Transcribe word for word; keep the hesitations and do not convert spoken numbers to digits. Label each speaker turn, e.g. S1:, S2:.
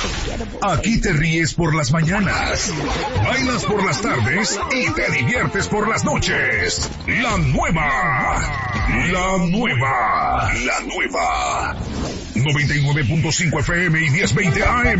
S1: Aquí te ríes por las mañanas, bailas por las tardes y te diviertes por las noches. La nueva, la nueva, la nueva. noventa y nueve punto cinco F M y diez veinte A M.